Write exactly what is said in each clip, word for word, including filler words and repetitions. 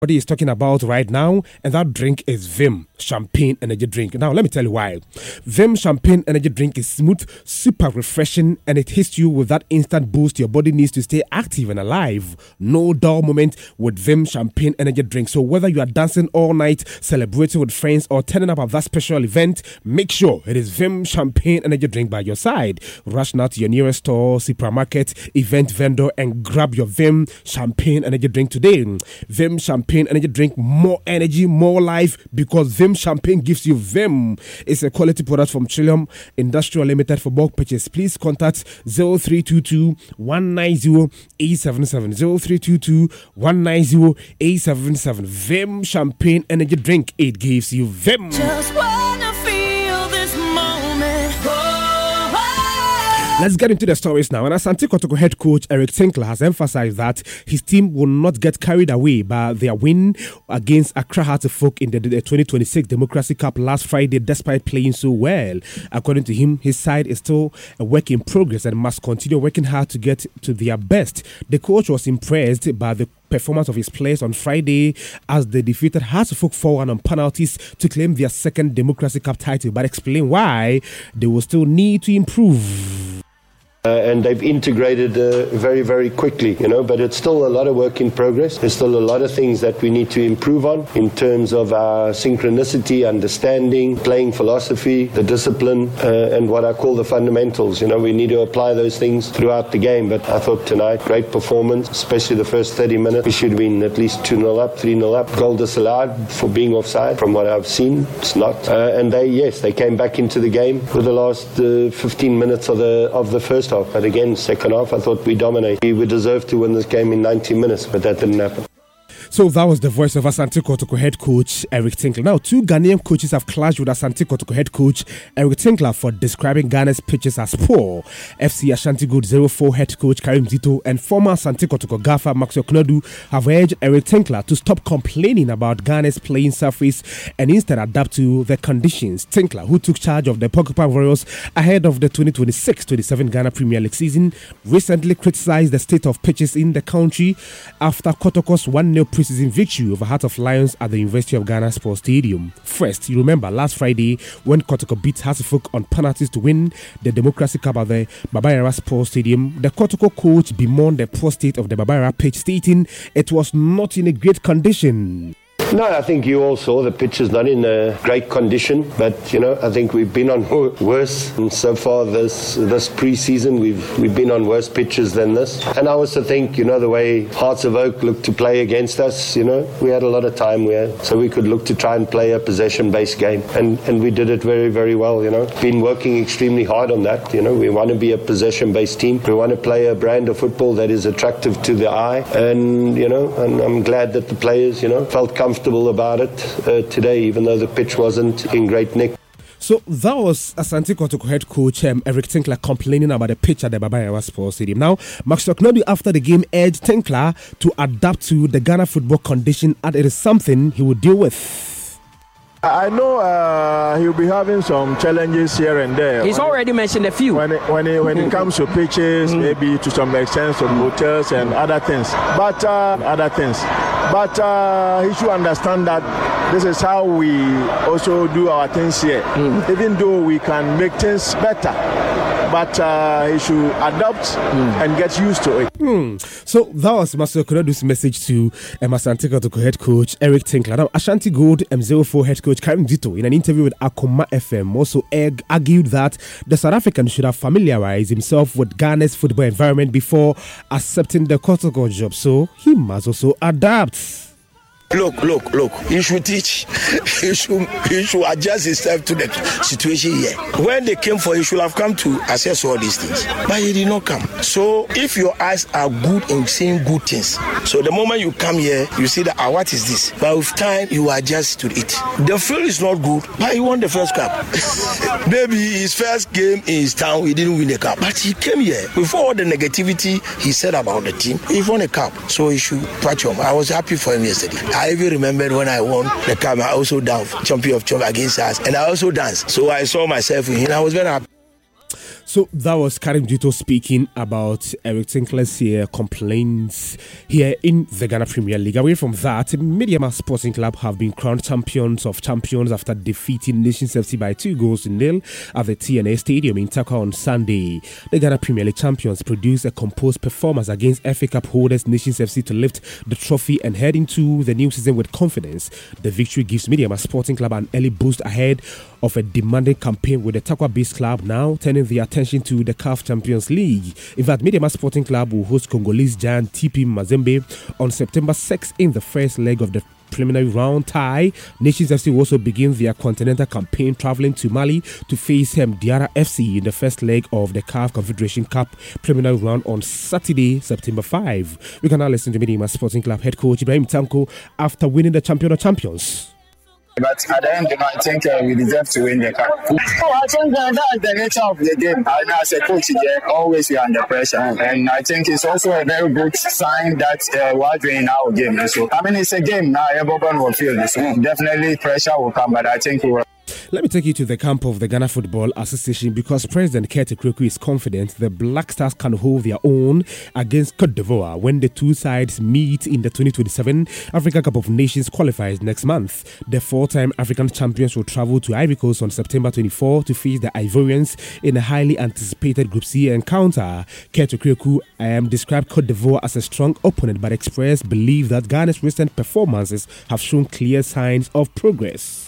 What he is talking about right now, and that drink is Vim Champagne Energy Drink. Now, let me tell you why. Vim Champagne Energy Drink is smooth, super refreshing, and it hits you with that instant boost your body needs to stay active and alive. No dull moment with Vim Champagne Energy Drink. So whether you are dancing all night, celebrating with friends, or turning up at that special event, make sure it is Vim Champagne Energy Drink by your side. Rush now to your nearest store, supermarket, event vendor, and grab your Vim Champagne Energy Drink today. Vim Champagne Energy Drink, more energy, more life, because Vim Champagne gives you Vim. It's a quality product from Trillium Industrial Limited. For bulk purchase, please contact zero three two two, one nine zero, eight seven seven, zero three two two, one nine zero, eight seven seven. Vim Champagne Energy Drink, it gives you Vim. Just wanna feel this moment. Oh, oh. Let's get into the stories now. And Asante Kotoko head coach Eric Tinkler has emphasized that his team will not get carried away by their win against Accra Hearts of Oak in the, the twenty twenty-six Democracy Cup last Friday, despite playing so well. According to him, his side is still a work in progress and must continue working hard to get to their best. The coach was impressed by the performance of his players on Friday as they defeated Hearts of Oak four one on penalties to claim their second Democracy Cup title, but explain why they will still need to improve. Uh, and they've integrated uh, very, very quickly, you know, but it's still a lot of work in progress. There's still a lot of things that we need to improve on in terms of our synchronicity, understanding, playing philosophy, the discipline, uh, and what I call the fundamentals. You know, we need to apply those things throughout the game. But I thought tonight, great performance, especially the first thirty minutes. We should have been at least two nil up, three nil up. Goal disallowed for being offside, from what I've seen. It's not. Uh, and they, yes, they came back into the game for the last uh, fifteen minutes of the of the first half. But again, second half, I thought we dominated. We deserved to win this game in ninety minutes, but that didn't happen. So that was the voice of Asante Kotoko head coach Eric Tinkler. Now, two Ghanaian coaches have clashed with Asante Kotoko head coach Eric Tinkler for describing Ghana's pitches as poor. F C Ashanti Gold zero four head coach Karim Zito and former Asante Kotoko gaffer Maxwell Knodu have urged Eric Tinkler to stop complaining about Ghana's playing surface and instead adapt to the conditions. Tinkler, who took charge of the Porcupine Warriors ahead of the twenty twenty-six twenty-seven Ghana Premier League season, recently criticized the state of pitches in the country after Kotoko's one nil preseason victory over Heart of Lions at the University of Ghana Sports Stadium. First, you remember last Friday when Kotoko beat Hearts of Oak on penalties to win the Democracy Cup at the Baba Yara Sports Stadium. The Kotoko coach bemoaned the poor state of the Baba Yara pitch, stating it was not in a great condition. No, I think you all saw the pitch is not in a great condition, but you know, I think we've been on worse. And so far this this pre-season, we've we've been on worse pitches than this. And I also think, you know, the way Hearts of Oak looked to play against us, you know, we had a lot of time where so we could look to try and play a possession-based game, and and we did it very, very well. You know, been working extremely hard on that. You know, we want to be a possession-based team. We want to play a brand of football that is attractive to the eye, and you know, and I'm glad that the players, you know, felt comfortable about it uh, today, even though the pitch wasn't in great nick. So that was Asante Kotoko head coach um, Eric Tinkler complaining about the pitch at the Baba Yara Sports Stadium. Now, Maxwell Knodu after the game urged Tinkler to adapt to the Ghana football condition, and it is something he will deal with. I know uh, he'll be having some challenges here and there. He's already it, mentioned a few. When it, when it, when it comes to pitches, mm. maybe to some extent some hotels and other things. But uh, other things. But uh, he should understand that this is how we also do our things here. Mm. Even though we can make things better, but uh, he should adapt mm. and get used to it. Mm. So that was Master Konadu's message to um, Asante Kotoko head coach Eric Tinkler. Now, Ashanti Gold M zero four head coach Karim Zito, in an interview with Akoma F M, also argued that the South African should have familiarized himself with Ghana's football environment before accepting the Kotoko job. So he must also adapt. Look, look, look. He should teach. He should, he should adjust himself to the situation here. When they came for, he should have come to assess all these things. But he did not come. So if your eyes are good in seeing good things, so the moment you come here, you see that, ah, what is this? But with time, you adjust to it. The field is not good, but he won the first cup. Maybe his first game in his town, he didn't win the cup. But he came here. Before all the negativity he said about the team, he won a cup. So he should patch him. I was happy for him yesterday. I even remembered when I won the cup, I also danced champion of champions against us, and I also danced. So I saw myself in him. I was very happy. So that was Karim Duto speaking about Eric Tinkler's here complaints here in the Ghana Premier League. Away from that, Mediama Sporting Club have been crowned champions of champions after defeating Nations F C by two goals to nil at the T N A Stadium in Takwa on Sunday. The Ghana Premier League champions produced a composed performance against F A Cup holders Nations F C to lift the trophy and head into the new season with confidence. The victory gives Mediama Sporting Club an early boost ahead of a demanding campaign with the Takwa-based club now turning their attention to the C A F Champions League. In fact, Mediama Sporting Club will host Congolese giant T P Mazembe on September sixth in the first leg of the preliminary round tie. Nations F C will also begin their continental campaign travelling to Mali to face um, Diarra F C in the first leg of the C A F Confederation Cup preliminary round on Saturday, September fifth. We can now listen to Mediama Sporting Club head coach Ibrahim Tanko after winning the Champion of Champions. But at the end, you know, I think uh, we deserve to win the cup. Oh, I think uh, that's the nature of the game. And as a coach, yeah, always we are under pressure. And I think it's also a very good sign that uh, we're doing our game. So, I mean, it's a game now. Everyone will feel this. So definitely pressure will come, but I think we will. Let me take you to the camp of the Ghana Football Association because President Kete Kweku is confident the Black Stars can hold their own against Cote d'Ivoire when the two sides meet in the twenty twenty-seven Africa Cup of Nations qualifiers next month. The four-time African champions will travel to Ivory Coast on September twenty-fourth to face the Ivorians in a highly anticipated Group C encounter. Kete Kweku um, described Cote d'Ivoire as a strong opponent but expressed belief that Ghana's recent performances have shown clear signs of progress.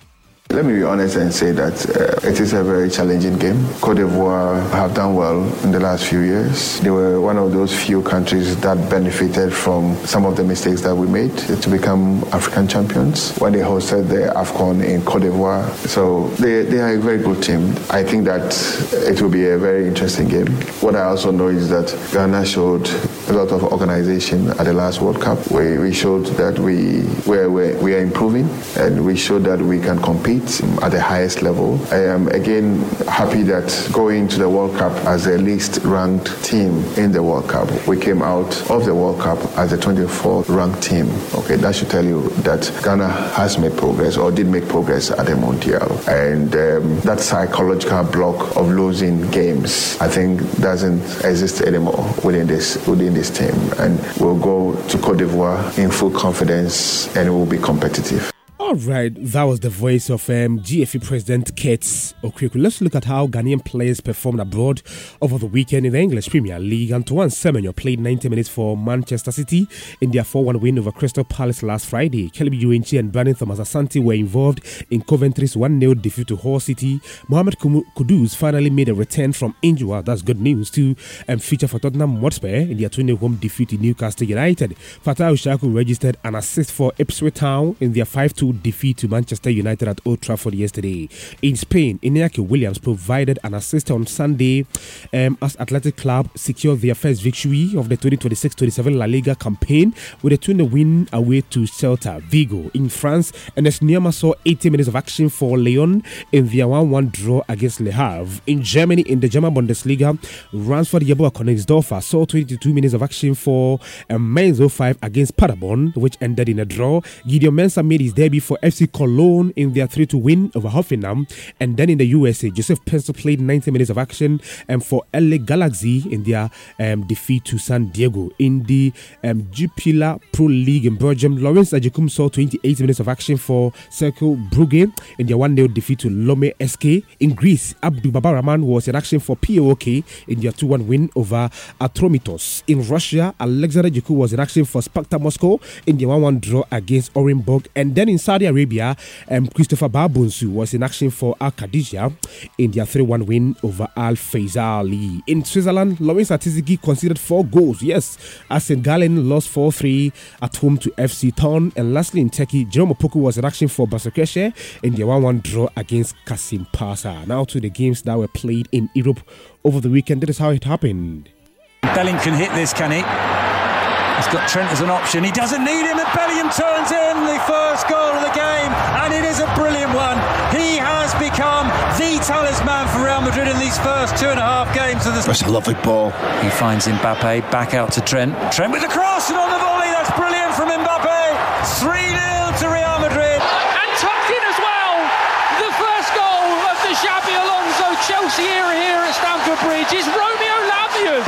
Let me be honest and say that uh, it is a very challenging game. Cote d'Ivoire have done well in the last few years. They were one of those few countries that benefited from some of the mistakes that we made to become African champions when they hosted the AFCON in Cote d'Ivoire. So they, they are a very good team. I think that it will be a very interesting game. What I also know is that Ghana showed a lot of organization at the last World Cup. We, we showed that we, we're, we're, we are improving and we showed that we can compete at the highest level. I am again happy that going to the World Cup as the least ranked team in the World Cup, we came out of the World Cup as the twenty-fourth ranked team. Okay, that should tell you that Ghana has made progress or did make progress at the Mondial. And um, that psychological block of losing games, I think, doesn't exist anymore within this within this team. And we'll go to Cote d'Ivoire in full confidence and we'll be competitive. All right, that was the voice of um, G F E President Kete Kweku. Let's look at how Ghanaian players performed abroad over the weekend in the English Premier League. Antoine Semenyo played ninety minutes for Manchester City in their four one win over Crystal Palace last Friday. Kelebi Iwechi and Brandon Thomas-Asante were involved in Coventry's one nil defeat to Hull City. Mohamed Kudus finally made a return from injury. That's good news to um, feature for Tottenham Hotspur in their two nil home defeat to Newcastle United. Fatah Ushaku registered an assist for Ipswich Town in their five two defeat to Manchester United at Old Trafford yesterday. In Spain, Iñaki Williams provided an assist on Sunday um, as Athletic Club secured their first victory of the twenty twenty-six twenty-seven La Liga campaign with a two nil win away to Celta Vigo. In France, Enes Niama saw eighty minutes of action for Lyon in their one one draw against Le Havre. In Germany, in the German Bundesliga, Ransford Yeboah Königsdorfer saw twenty-two minutes of action for um, Mainz oh five against Paderborn, which ended in a draw. Gideon Mensah made his debut for F C Cologne in their three two win over Hoffenheim. And then in the U S A, Joseph Pencil played ninety minutes of action and for L A Galaxy in their um, defeat to San Diego. In the um, Jupiler Pro League in Belgium, Lawrence Ajikum saw twenty-eight minutes of action for Cercle Brugge in their one nil defeat to Lome S K. In Greece, Abdul Babaraman was in action for P O O K in their two one win over Atromitos. In Russia, Alexander Jiku was in action for Sparta Moscow in their one one draw against Orenburg. And then in Saudi Arabia, um, Christopher Babunsu was in action for Al Qadisiyah in their three one win over Al Faisali. In Switzerland, Lawrence Atizigi conceded four goals. Yes, as Saint Gallen lost four three at home to F C Thorn. And lastly, in Turkey, Jerome Opoku was in action for Basakeshe in their one one draw against Kasim Pasa. Now to the games that were played in Europe over the weekend. That is how it happened. Bellingham can hit this, can he? He's got Trent as an option. He doesn't need him, and Bellingham turns in the first goal of the game, and it is a brilliant one. He has become the talisman for Real Madrid in these first two and a half games of the. That's a lovely ball. He finds Mbappe back out to Trent. Trent with the cross and on the volley. That's brilliant from Mbappe. three nil to Real Madrid. And tucked in as well. The first goal of the Xabi Alonso Chelsea era here at Stamford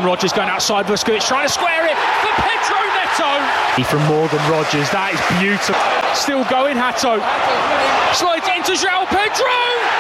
Morgan Rogers going outside Busquets, trying to square it for Pedro Neto. From Morgan Rogers, that is beautiful. Still going, Hato. Slides into João Pedro.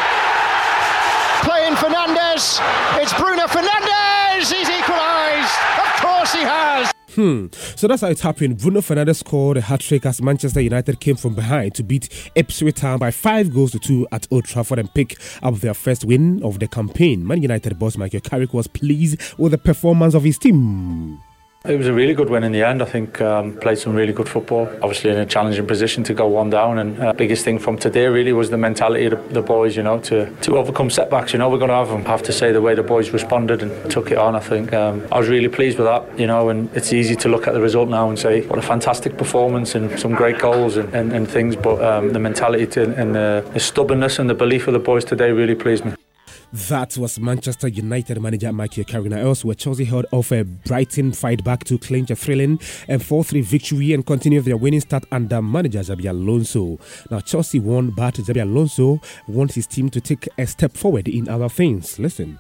Playing Fernandes. It's Bruno Fernandes. He's equalised. Of course he has. Hmm. So that's how it happened. Bruno Fernandes scored a hat-trick as Manchester United came from behind to beat Ipswich Town by five goals to two at Old Trafford and pick up their first win of the campaign. Man United boss Michael Carrick was pleased with the performance of his team. It was a really good win in the end. I think um, played some really good football. Obviously in a challenging position to go one down, and uh, biggest thing from today really was the mentality of the, the boys. You know, to to overcome setbacks. You know, we're going to have them. I have to say the way the boys responded and took it on. I think um, I was really pleased with that. You know, and it's easy to look at the result now and say what a fantastic performance and some great goals and, and, and things. But um, the mentality to, and the, the stubbornness and the belief of the boys today really pleased me. That was Manchester United manager Michael Carrick. Elsewhere, Chelsea held off a Brighton fight back to clinch a thrilling and four three victory and continue their winning start under manager Xabi Alonso. Now, Chelsea won, but Xabi Alonso wants his team to take a step forward in other things. Listen.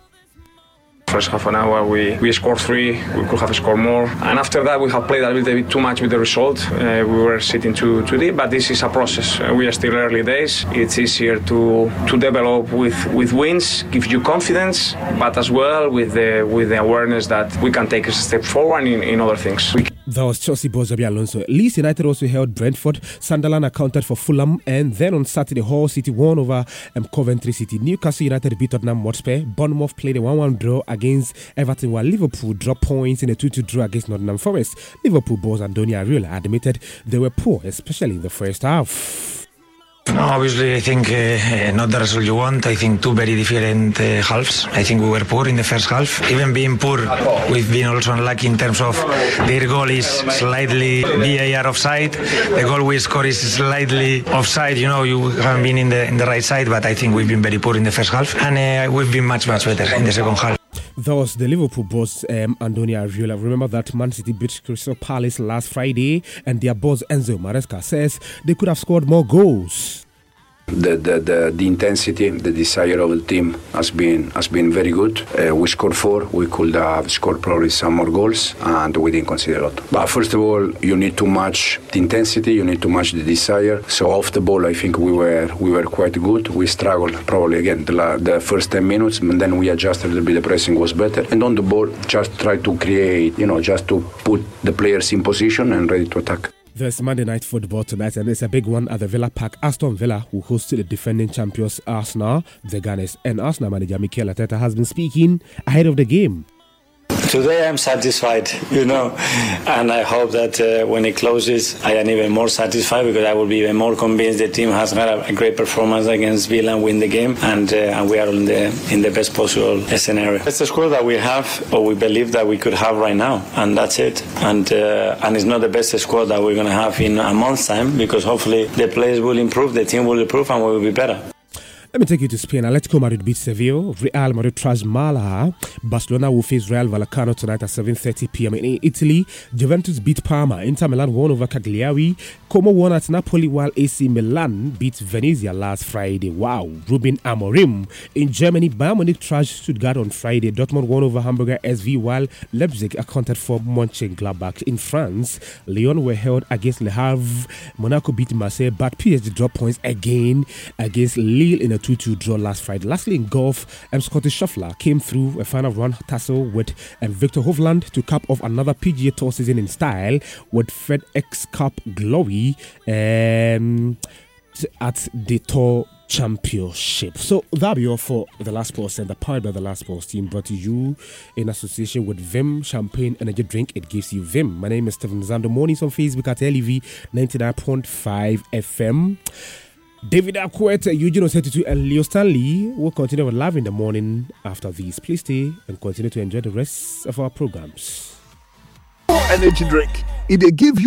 First half an hour we, we scored three, we could have scored more, and after that we have played a little bit too much with the result. Uh, we were sitting too, too deep, but this is a process. Uh, we are still early days. It's easier to to develop with, with wins, gives you confidence, but as well with the with the awareness that we can take a step forward in, in other things. We That was Chelsea boss Xabi Alonso. Leeds United also held Brentford. Sunderland accounted for Fulham, and then on Saturday, Hull City won over um, Coventry City. Newcastle United beat Tottenham Hotspur. Bournemouth played a one one draw against Everton, while Liverpool dropped points in a two two draw against Nottingham Forest. Liverpool boss Antonio Areola admitted they were poor, especially in the first half. No, obviously, I think uh, not the result you want. I think two very different uh, halves. I think we were poor in the first half. Even being poor, we've been also unlucky in terms of their goal is slightly V A R offside. The goal we score is slightly offside. You know, you haven't been in the in the right side, but I think we've been very poor in the first half, and uh, we've been much much better in the second half. That was the Liverpool boss, um, Antonio Areola. Remember that Man City beat Crystal Palace last Friday, and their boss, Enzo Maresca, says they could have scored more goals. The, the, the, the intensity, the desire of the team has been has been very good. Uh, we scored four. We could have scored probably some more goals, and we didn't concede a lot. But first of all, you need to match the intensity. You need to match the desire. So off the ball, I think we were we were quite good. We struggled probably again the, the first ten minutes, and then we adjusted a little bit. The pressing was better, and on the ball, just try to create, you know, just to put the players in position and ready to attack. There's Monday Night Football tonight, and it's a big one at the Villa Park. Aston Villa will host the defending champions Arsenal, the Gunners, and Arsenal manager Mikel Arteta has been speaking ahead of the game. Today I'm satisfied, you know, and I hope that uh, when it closes I am even more satisfied, because I will be even more convinced the team has had a, a great performance against Villa and win the game, and uh, and we are in the in the best possible scenario. It's the squad that we have, or we believe that we could have right now, and that's it. And uh, and it's not the best squad that we're going to have in a month's time, because hopefully the players will improve, the team will improve, and we will be better. Let me take you to Spain. Atletico Madrid beat Seville. Real Madrid trash Malaga. Barcelona will face Real Vallecano tonight at seven thirty p.m. in Italy. Juventus beat Parma. Inter Milan won over Cagliari. Como won at Napoli, while A C Milan beat Venezia last Friday. Wow. Ruben Amorim. In Germany, Bayern Munich trashed Stuttgart on Friday. Dortmund won over Hamburger S V, while Leipzig accounted for Mönchengladbach. In France, Lyon were held against Le Havre. Monaco beat Marseille, but P S G dropped points again against Lille in a two two draw last Friday. Lastly, in golf, um, Scottish Scheffler came through a final round tussle with um, Victor Hovland to cap off another P G A Tour season in style with FedEx Cup glory um, at the Tour Championship. So that'll be all for the Last Post, and the powered by the Last Post team, brought to you in association with Vim Champagne Energy Drink. It gives you Vim. My name is Stephen Zando. Mornings on Facebook at L E V ninety-nine point five F M. David Akwet, Eugene thirty-two, and Leo Stanley will continue with Live in the Morning after these. Please stay and continue to enjoy the rest of our programs. Energy drink. It give you